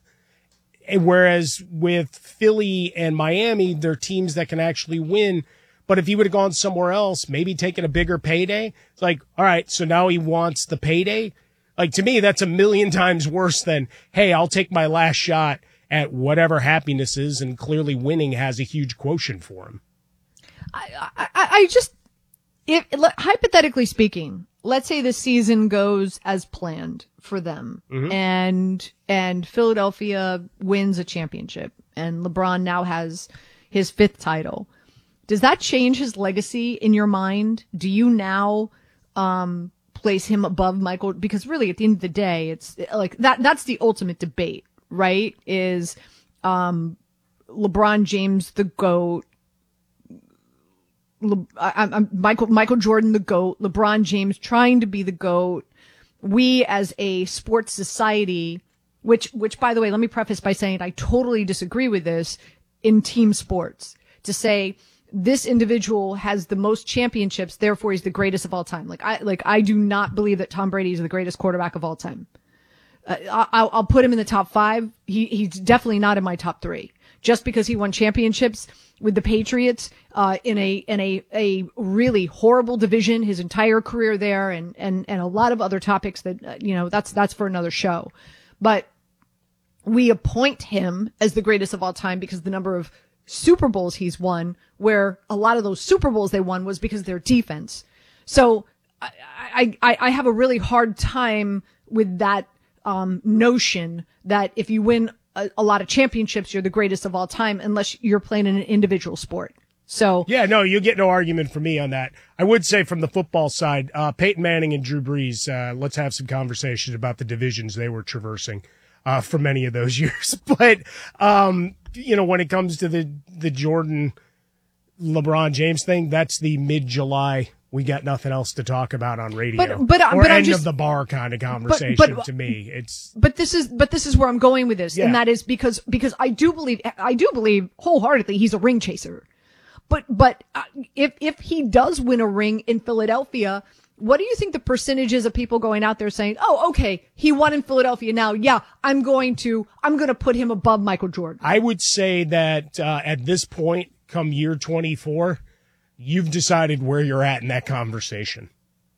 Whereas with Philly and Miami, they're teams that can actually win. But if he would have gone somewhere else, maybe taken a bigger payday, it's like, all right, so now he wants the payday. Like, to me, that's a million times worse than, hey, I'll take my last shot at whatever happiness is, and clearly winning has a huge quotient for him. I, I, I just, if hypothetically speaking, let's say the season goes as planned for them, mm-hmm. and and Philadelphia wins a championship, and LeBron now has his fifth title. Does that change his legacy in your mind? Do you now um, place him above Michael? Because really, at the end of the day, it's like that. That's the ultimate debate, right? Is um, LeBron James the GOAT? Le- I, I'm Michael Michael Jordan the GOAT? LeBron James trying to be the GOAT? We as a sports society, which which by the way, let me preface by saying I totally disagree with this in team sports. To say this individual has the most championships, therefore he's the greatest of all time. Like I, like I do not believe that Tom Brady is the greatest quarterback of all time. Uh, I'll, I'll put him in the top five. He, he's definitely not in my top three. Just because he won championships with the Patriots, uh, in a, in a, a really horrible division, his entire career there, and, and, and a lot of other topics that, uh, you know, that's, that's for another show. But we appoint him as the greatest of all time because the number of Super Bowls he's won, where a lot of those Super Bowls they won was because of their defense. So I, I, I have a really hard time with that um, notion that if you win a, a lot of championships, you're the greatest of all time, unless you're playing in an individual sport. So yeah, no, you get no argument from me on that. I would say from the football side, uh, Peyton Manning and Drew Brees, uh, let's have some conversations about the divisions they were traversing uh, for many of those years. But um, you know, when it comes to the the Jordan LeBron James thing, that's the mid-July, we got nothing else to talk about on radio. But, but, or but end I'm just, of the bar kind of conversation but, but, to me. It's But this is but this is where I'm going with this, yeah. and that is because because I do believe I do believe wholeheartedly he's a ring chaser. But but uh, if if he does win a ring in Philadelphia, what do you think the percentage is of people going out there saying, "Oh, okay, he won in Philadelphia now. Yeah, I'm going to I'm going to put him above Michael Jordan." I would say that uh, at this point, come year twenty-four, you've decided where you're at in that conversation.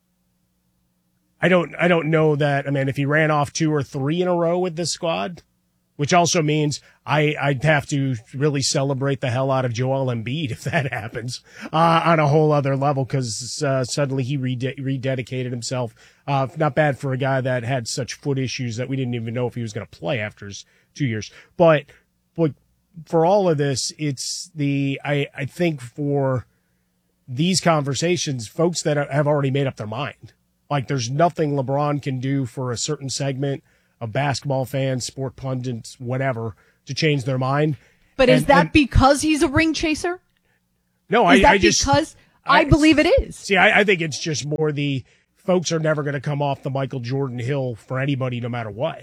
I don't I don't know that. I mean, if he ran off two or three in a row with this squad, which also means I, I'd have to really celebrate the hell out of Joel Embiid if that happens, uh, on a whole other level, because uh, suddenly he rede- rededicated himself. Uh, not bad for a guy that had such foot issues that we didn't even know if he was going to play after his two years. But, but for all of this, it's the, I, I think for these conversations, folks that have already made up their mind. Like there's nothing LeBron can do for a certain segment of basketball fans, sport pundits, whatever, to change their mind. But and, is that and, because he's a ring chaser? No, is I, that I just because I, I believe it is. See, I, I think it's just more the folks are never going to come off the Michael Jordan hill for anybody, no matter what.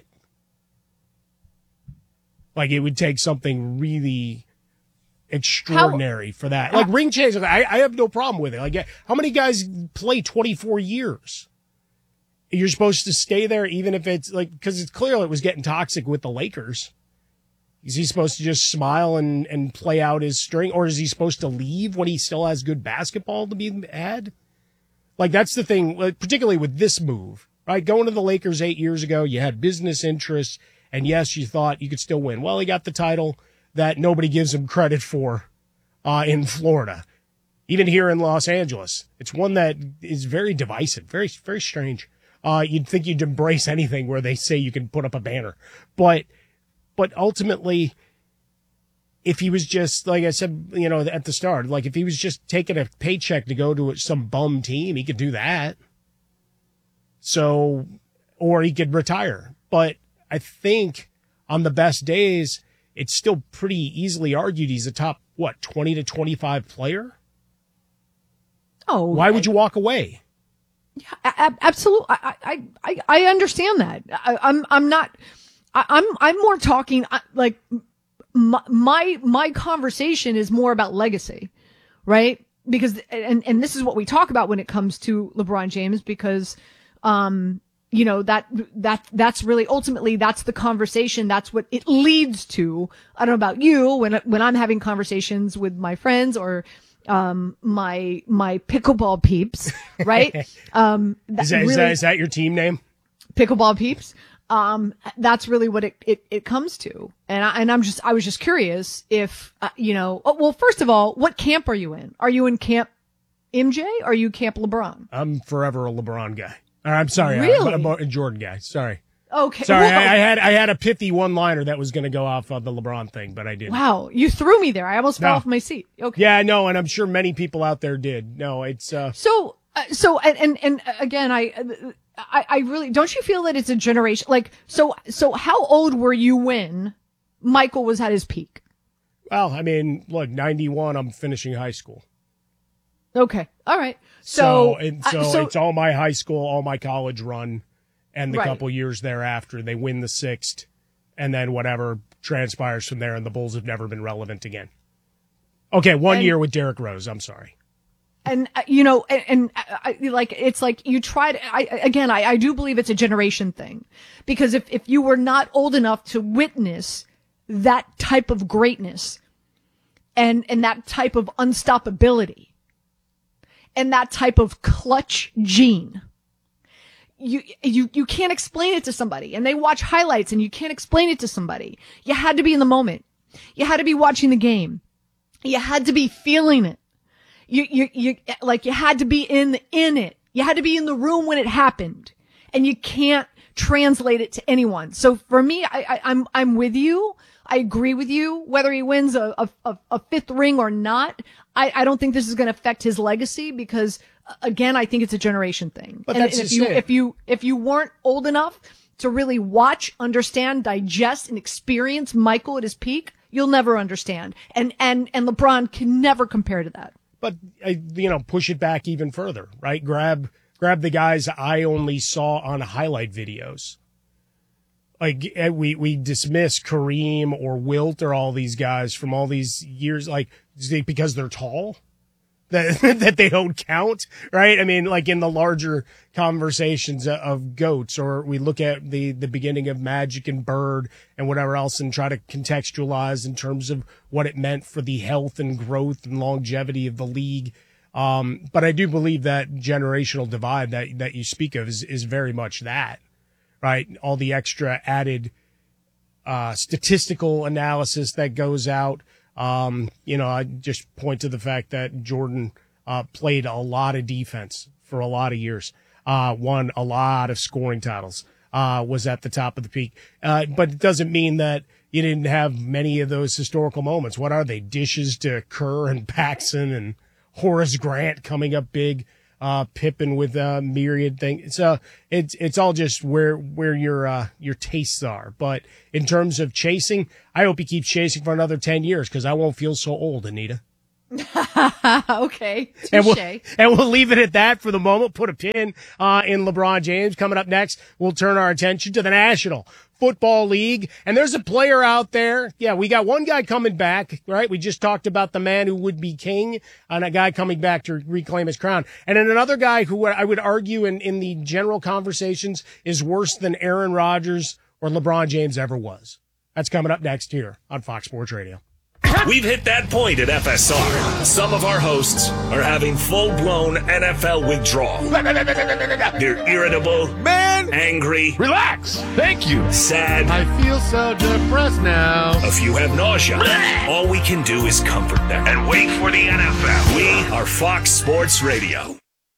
Like it would take something really extraordinary how, for that. Like ring chaser, I, I have no problem with it. Like how many guys play twenty-four years? You're supposed to stay there even if it's like, because it's clear it was getting toxic with the Lakers. Is he supposed to just smile and, and play out his string? Or is he supposed to leave when he still has good basketball to be had? Like, that's the thing, particularly with this move, right? Going to the Lakers eight years ago, you had business interests, and yes, you thought you could still win. Well, he got the title that nobody gives him credit for uh, in Florida. Even here in Los Angeles. It's one that is very divisive, very, very strange. Uh, you'd think you'd embrace anything where they say you can put up a banner. But, but ultimately, if he was just, like I said, you know, at the start, like if he was just taking a paycheck to go to some bum team, he could do that. So, or he could retire. But I think on the best days, it's still pretty easily argued he's a top, what, twenty to twenty-five player? Oh. Why would you walk away? Yeah, absolutely. I, I, I, I understand that. I, I'm, I'm not, I, I'm, I'm more talking like my, my, my conversation is more about legacy, right? Because, and, and this is what we talk about when it comes to LeBron James, because, um, you know, that, that, that's really ultimately, that's the conversation. That's what it leads to. I don't know about you when, when I'm having conversations with my friends or, um, my, my pickleball peeps, right? um, that, is, that, really, is that, is that your team name? Pickleball peeps. Um, that's really what it, it, it comes to. And I, and I'm just, I was just curious if, uh, you know, oh, well, first of all, what camp are you in? Are you in camp M J or are you camp LeBron? I'm forever a LeBron guy. Or, I'm sorry. Really? I'm a Jordan guy. Sorry. Okay. Sorry. Whoa. I, I had, I had a pithy one liner that was going to go off of the LeBron thing, but I didn't. Wow. You threw me there. I almost no. fell off my seat. Okay. Yeah, no. And I'm sure many people out there did. No, it's, uh, so, uh, so, and, and, and again, I, I, I really, don't you feel that it's a generation? Like, so, so how old were you when Michael was at his peak? Well, I mean, look, ninety-one, I'm finishing high school. Okay. All right. So, so, and so, uh, so it's all my high school, all my college run, and the right. couple years thereafter, they win the sixth, and then whatever transpires from there, and the Bulls have never been relevant again. Okay, one and, year with Derrick Rose. I'm sorry. And, uh, you know, and, and I, like, it's like you tried, I, again, I, I do believe it's a generation thing, because if, if you were not old enough to witness that type of greatness and, and that type of unstoppability and that type of clutch gene, you, you, you can't explain it to somebody, and they watch highlights and you can't explain it to somebody. You had to be in the moment. You had to be watching the game. You had to be feeling it. You, you, you, like you had to be in, in it. You had to be in the room when it happened, and you can't translate it to anyone. So for me, I, I I'm, I'm with you. I agree with you. Whether he wins a, a, a fifth ring or not, I, I don't think this is going to affect his legacy, because again, I think it's a generation thing. But and that's if you, it. if you, if you weren't old enough to really watch, understand, digest, and experience Michael at his peak, you'll never understand. And, and, and LeBron can never compare to that. But, you know, push it back even further, right? Grab, grab the guys I only saw on highlight videos. Like, we, we dismiss Kareem or Wilt or all these guys from all these years, like, because they're tall, that, that they don't count, right? I mean, like in the larger conversations of GOATs, or we look at the, the beginning of Magic and Bird and whatever else and try to contextualize in terms of what it meant for the health and growth and longevity of the league. Um, but I do believe that generational divide that, that you speak of is, is very much that, right? All the extra added, uh, statistical analysis that goes out. Um, you know, I just point to the fact that Jordan, uh, played a lot of defense for a lot of years, uh, won a lot of scoring titles, uh, was at the top of the peak. Uh, but it doesn't mean that you didn't have many of those historical moments. What are they? Dishes to Kerr and Paxson and Horace Grant coming up big. Uh, Pippen with a uh, myriad things. So it's it's all just where where your uh, your tastes are. But in terms of chasing, I hope he keeps chasing for another ten years because I won't feel so old, Anita. Okay. Touché. And we'll, and we'll leave it at that for the moment. Put a pin uh, in LeBron James. Coming up next, we'll turn our attention to the National Football League. And there's a player out there. Yeah, we got one guy coming back, right? We just talked about the man who would be king and a guy coming back to reclaim his crown. And then another guy who I would argue in, in the general conversations is worse than Aaron Rodgers or LeBron James ever was. That's coming up next here on Fox Sports Radio. We've hit that point at F S R. Some of our hosts are having full-blown N F L withdrawal. They're irritable, man, angry. Relax. Thank you. Sad. I feel so depressed now. A few have nausea. All we can do is comfort them and wait for the N F L. We are Fox Sports Radio.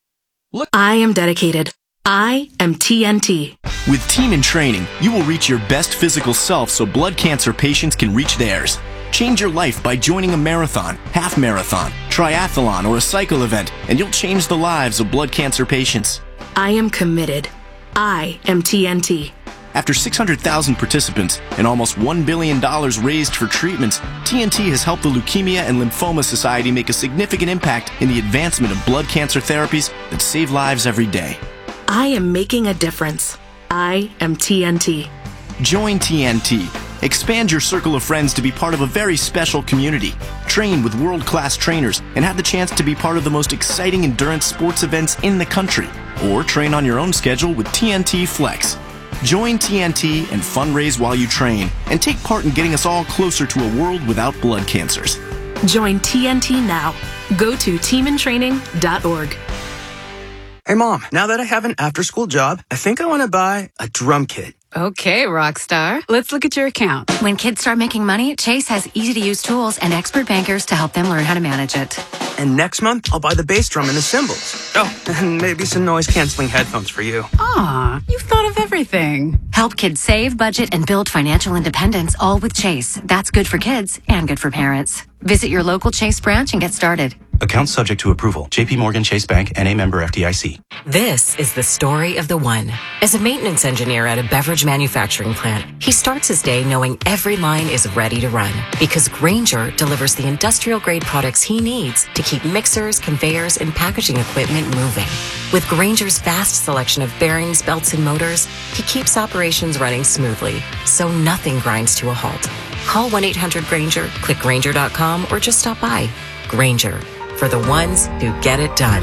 I am dedicated. I am T N T. With Team in Training, you will reach your best physical self so blood cancer patients can reach theirs. Change your life by joining a marathon, half marathon, triathlon, or a cycle event, and you'll change the lives of blood cancer patients. I am committed. I am T N T. After six hundred thousand participants and almost one billion dollars raised for treatments, T N T has helped the Leukemia and Lymphoma Society make a significant impact in the advancement of blood cancer therapies that save lives every day. I am making a difference. I am T N T. Join T N T. Expand your circle of friends to be part of a very special community. Train with world-class trainers and have the chance to be part of the most exciting endurance sports events in the country. Or train on your own schedule with T N T Flex. Join T N T and fundraise while you train and take part in getting us all closer to a world without blood cancers. Join T N T now. Go to team in training dot org. Hey, Mom, now that I have an after-school job, I think I want to buy a drum kit. Okay, Rockstar. Let's look at your account. When kids start making money, Chase has easy-to-use tools and expert bankers to help them learn how to manage it. And next month, I'll buy the bass drum and the cymbals. Oh, and maybe some noise-canceling headphones for you. Aw, you've thought of everything. Help kids save, budget, and build financial independence, all with Chase. That's good for kids and good for parents. Visit your local Chase branch and get started. Account subject to approval. J P Morgan Chase Bank, N A member F D I C. This is the story of the one. As a maintenance engineer at a beverage manufacturing plant, he starts his day knowing every line is ready to run because Grainger delivers the industrial-grade products he needs to keep mixers, conveyors, and packaging equipment moving. With Grainger's vast selection of bearings, belts, and motors, he keeps operations running smoothly, so nothing grinds to a halt. Call one eight hundred Grainger, click Grainger dot com, or just stop by. Grainger, for the ones who get it done.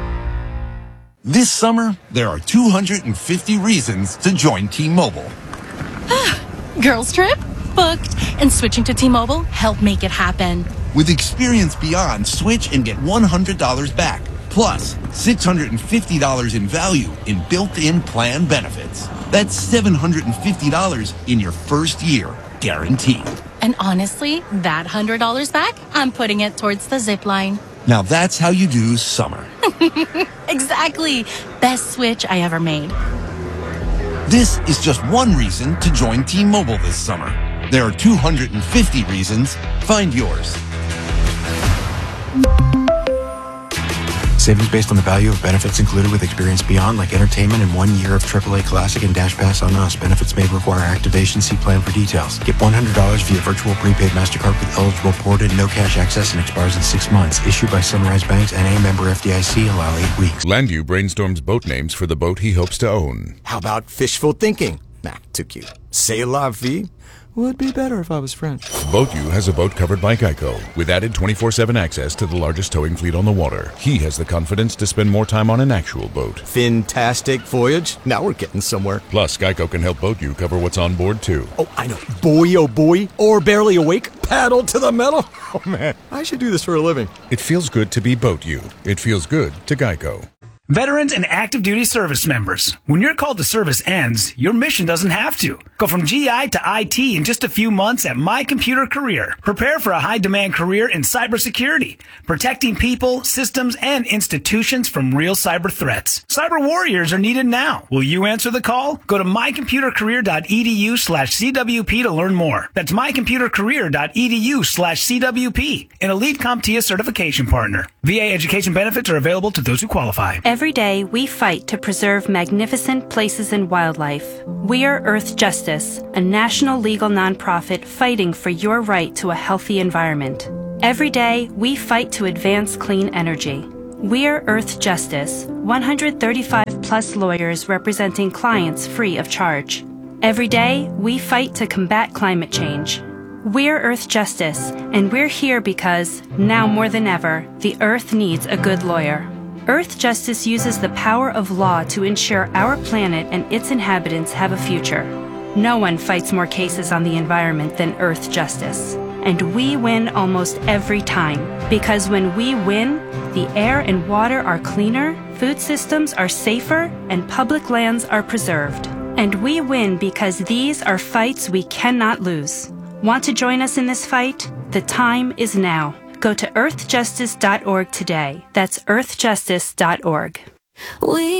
This summer, there are two hundred fifty reasons to join T-Mobile. Girls trip? Booked. And switching to T-Mobile helped make it happen. With Experience Beyond, switch and get one hundred dollars back. Plus, six hundred fifty dollars in value in built-in plan benefits. That's seven hundred fifty dollars in your first year, guaranteed. And honestly, that one hundred dollars back, I'm putting it towards the zip line. Now that's how you do summer. Exactly. Best switch I ever made. This is just one reason to join T-Mobile this summer. There are two hundred fifty reasons. Find yours. Savings based on the value of benefits included with Experience Beyond, like entertainment and one year of triple A Classic and Dash Pass on us. Benefits may require activation. See plan for details. Get one hundred dollars via virtual prepaid MasterCard with eligible ported, no cash access, and expires in six months. Issued by Sunrise Banks, N A member F D I C. Allow eight weeks. Landu brainstorms boat names for the boat he hopes to own. How about fishful thinking? Nah, too cute. C'est la vie? Would be better if I was French. BoatU has a boat covered by Geico with added twenty-four seven access to the largest towing fleet on the water. He has the confidence to spend more time on an actual boat. Fantastic voyage. Now we're getting somewhere. Plus, Geico can help BoatU cover what's on board, too. Oh, I know. Boy, oh boy. Or barely awake. Paddle to the metal. Oh, man. I should do this for a living. It feels good to be BoatU. It feels good to Geico. Veterans and active duty service members, when your call to service ends, your mission doesn't have to. Go from G I to I T in just a few months at My Computer Career. Prepare for a high-demand career in cybersecurity, protecting people, systems, and institutions from real cyber threats. Cyber warriors are needed now. Will you answer the call? Go to mycomputercareer.edu slash CWP to learn more. That's mycomputercareer.edu slash CWP, an Elite CompTIA certification partner. V A education benefits are available to those who qualify. Every day, we fight to preserve magnificent places and wildlife. We are Earth Justice, a national legal nonprofit fighting for your right to a healthy environment. Every day, we fight to advance clean energy. We are Earth Justice, one hundred thirty-five plus lawyers representing clients free of charge. Every day, we fight to combat climate change. We're Earth Justice, and we're here because, now more than ever, the Earth needs a good lawyer. Earth Justice uses the power of law to ensure our planet and its inhabitants have a future. No one fights more cases on the environment than Earth Justice. And we win almost every time. Because when we win, the air and water are cleaner, food systems are safer, and public lands are preserved. And we win because these are fights we cannot lose. Want to join us in this fight? The time is now. Go to earth justice dot org today. That's earth justice dot org. We